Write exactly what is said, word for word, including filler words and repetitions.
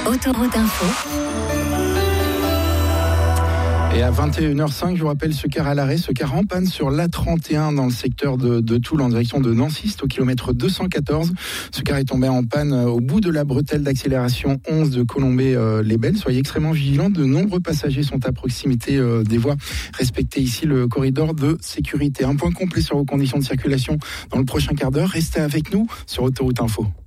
Autoroute Info. Et à vingt et une heures cinq, je vous rappelle ce car à l'arrêt, ce car en panne sur l'A trente et un dans le secteur de, de Toul en direction de Nancy, c'est au kilomètre deux cent quatorze. Ce car est tombé en panne au bout de la bretelle d'accélération onze de Colombey-les-Belles. Soyez extrêmement vigilants, de nombreux passagers sont à proximité des voies. Respectez ici le corridor de sécurité. Un point complet sur vos conditions de circulation dans le prochain quart d'heure. Restez avec nous sur Autoroute Info.